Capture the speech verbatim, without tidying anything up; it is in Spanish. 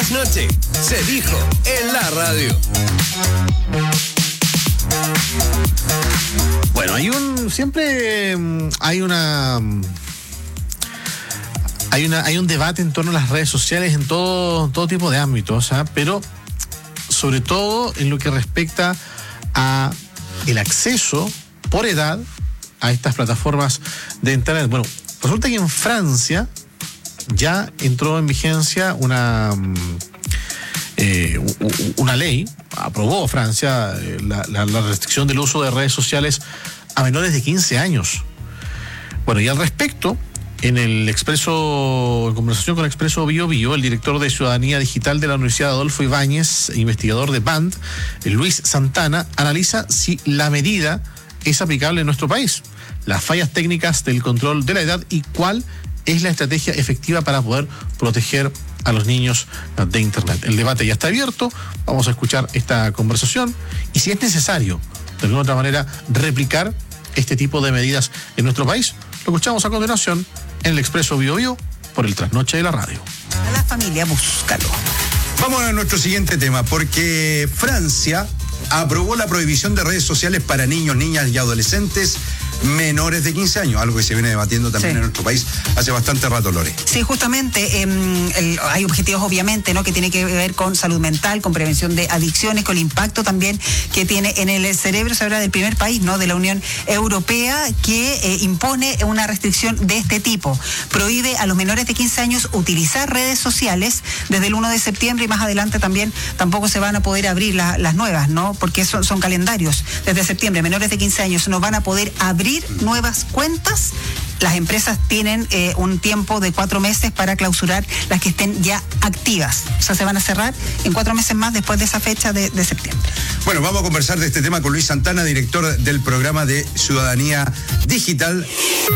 trasnoche se dijo en la radio. Bueno, hay un... Siempre hay una... Hay, una, hay un debate en torno a las redes sociales en todo, todo tipo de ámbitos, ¿eh? Pero sobre todo en lo que respecta a el acceso por edad a estas plataformas de internet. Bueno, resulta que en Francia ya entró en vigencia una, eh, una ley, aprobó Francia eh, la, la, la restricción del uso de redes sociales a menores de quince años. Bueno, y al respecto, en el Expreso, en conversación con Expreso Bio Bio, el director de Ciudadanía Digital de la Universidad Adolfo Ibáñez, investigador de B A N D, Luis Santana, analiza si la medida es aplicable en nuestro país, las fallas técnicas del control de la edad y cuál es la estrategia efectiva para poder proteger a los niños de Internet. El debate ya está abierto, vamos a escuchar esta conversación y si es necesario, de alguna otra manera, replicar este tipo de medidas en nuestro país, lo escuchamos a continuación en el Expreso Bio Bio por el Trasnoche de la Radio. A la familia, búscalo. Vamos a nuestro siguiente tema, porque Francia aprobó la prohibición de redes sociales para niños, niñas y adolescentes menores de quince años, algo que se viene debatiendo también sí. en nuestro país hace bastante rato, Lore. Sí, justamente eh, el, hay objetivos obviamente, ¿no?, que tiene que ver con salud mental, con prevención de adicciones, con el impacto también que tiene en el cerebro. Se habla del primer país, ¿no?, de la Unión Europea que eh, impone una restricción de este tipo. Prohíbe a los menores de quince años utilizar redes sociales desde el primero de septiembre y más adelante también tampoco se van a poder abrir la, las nuevas, ¿no?, porque son, son calendarios. Desde septiembre, menores de quince años no van a poder abrir nuevas cuentas. Las empresas tienen eh, un tiempo de cuatro meses para clausurar las que estén ya activas. O sea, se van a cerrar en cuatro meses más después de esa fecha de, de septiembre. Bueno, vamos a conversar de este tema con Luis Santana, director del programa de Ciudadanía Digital.